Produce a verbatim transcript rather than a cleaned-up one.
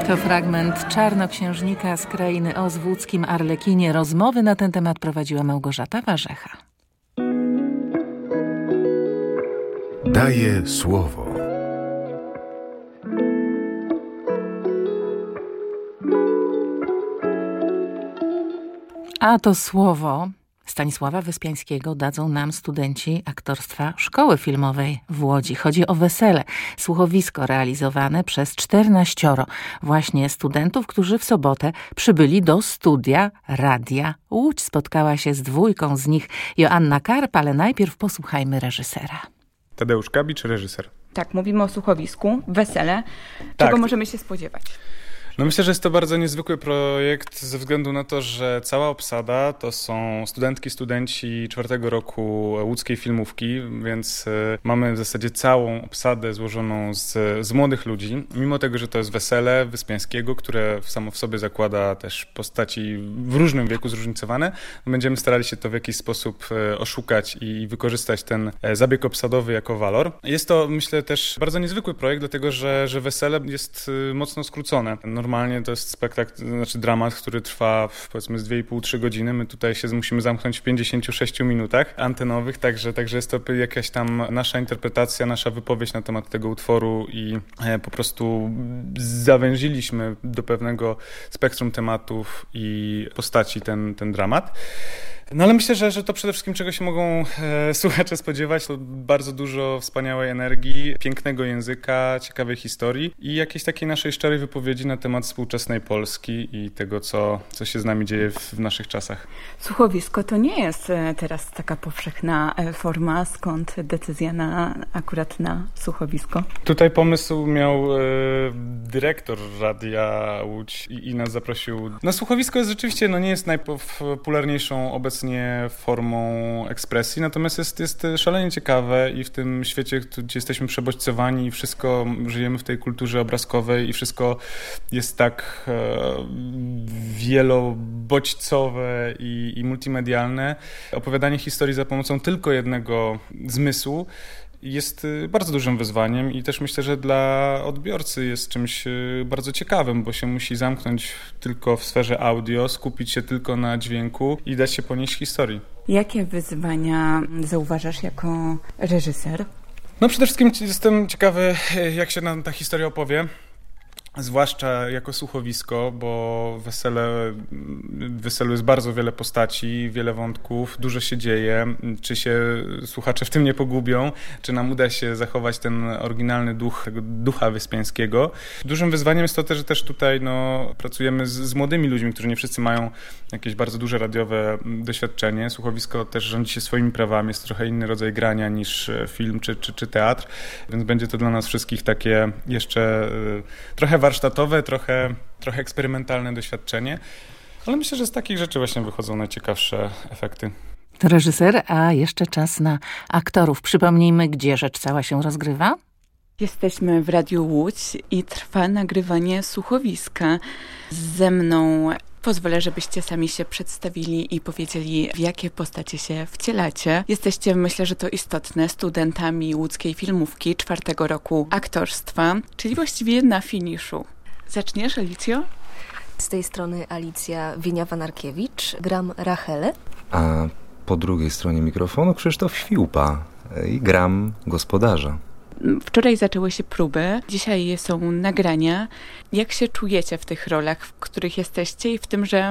To fragment Czarnoksiężnika z krainy Oz w łódzkim Arlekinie. Rozmowy na ten temat prowadziła Małgorzata Warzecha. Daje słowo. A to słowo Stanisława Wyspiańskiego dadzą nam studenci aktorstwa Szkoły Filmowej w Łodzi. Chodzi o Wesele, słuchowisko realizowane przez czternaścioro właśnie studentów, którzy w sobotę przybyli do studia Radia Łódź. Spotkała się z dwójką z nich Joanna Karp, ale najpierw posłuchajmy reżysera. Tadeusz Kabicz, reżyser. Tak, mówimy o słuchowisku, Wesele. Tak. Czego możemy się spodziewać? No myślę, że jest to bardzo niezwykły projekt ze względu na to, że cała obsada to są studentki, studenci czwartego roku łódzkiej filmówki, więc mamy w zasadzie całą obsadę złożoną z, z młodych ludzi. Mimo tego, że to jest Wesele Wyspiańskiego, które samo w sobie zakłada też postaci w różnym wieku zróżnicowane, będziemy starali się to w jakiś sposób oszukać i wykorzystać ten zabieg obsadowy jako walor. Jest to, myślę, też bardzo niezwykły projekt, dlatego że, że Wesele jest mocno skrócone. Normalnie to jest spektakl, znaczy dramat, który trwa powiedzmy z dwie i pół do trzech godziny. My tutaj się musimy zamknąć w pięćdziesięciu sześciu minutach antenowych, także, także jest to jakaś tam nasza interpretacja, nasza wypowiedź na temat tego utworu i po prostu zawęziliśmy do pewnego spektrum tematów i postaci ten, ten dramat. No ale myślę, że, że to przede wszystkim czego się mogą e, słuchacze spodziewać, to bardzo dużo wspaniałej energii, pięknego języka, ciekawej historii i jakiejś takiej naszej szczerej wypowiedzi na temat współczesnej Polski i tego, co, co się z nami dzieje w, w naszych czasach. Słuchowisko to nie jest teraz taka powszechna forma, skąd decyzja na akurat na słuchowisko? Tutaj pomysł miał e, dyrektor Radia Łódź i, i nas zaprosił. No słuchowisko jest rzeczywiście, no nie jest najpopularniejszą obecnie formą ekspresji, natomiast jest, jest szalenie ciekawe i w tym świecie, gdzie jesteśmy przebodźcowani i wszystko, żyjemy w tej kulturze obrazkowej i wszystko jest tak e, wielobodźcowe i, i multimedialne, opowiadanie historii za pomocą tylko jednego zmysłu jest bardzo dużym wyzwaniem i też myślę, że dla odbiorcy jest czymś bardzo ciekawym, bo się musi zamknąć tylko w sferze audio, skupić się tylko na dźwięku i dać się ponieść historii. Jakie wyzwania zauważasz jako reżyser? No przede wszystkim jestem ciekawy, jak się nam ta historia opowie. Zwłaszcza jako słuchowisko, bo wesele, w Weselu jest bardzo wiele postaci, wiele wątków, dużo się dzieje. Czy się słuchacze w tym nie pogubią, czy nam uda się zachować ten oryginalny duch, tego ducha wyspiańskiego. Dużym wyzwaniem jest to też, że też tutaj no, pracujemy z, z młodymi ludźmi, którzy nie wszyscy mają jakieś bardzo duże radiowe doświadczenie. Słuchowisko też rządzi się swoimi prawami, jest trochę inny rodzaj grania niż film czy, czy, czy teatr, więc będzie to dla nas wszystkich takie jeszcze y, trochę warsztatowe, trochę, trochę eksperymentalne doświadczenie, ale myślę, że z takich rzeczy właśnie wychodzą najciekawsze efekty. To reżyser, a jeszcze czas na aktorów. Przypomnijmy, gdzie rzecz cała się rozgrywa? Jesteśmy w Radiu Łódź i trwa nagrywanie słuchowiska. Ze mną pozwolę, żebyście sami się przedstawili i powiedzieli, w jakie postacie się wcielacie. Jesteście, myślę, że to istotne, studentami łódzkiej filmówki czwartego roku aktorstwa, czyli właściwie na finiszu. Zaczniesz, Alicjo? Z tej strony Alicja Wieniawa-Narkiewicz, gram Rachelę. A po drugiej stronie mikrofonu Krzysztof Świłpa i gram gospodarza. Wczoraj zaczęły się próby, dzisiaj są nagrania. Jak się czujecie w tych rolach, w których jesteście i w tym, że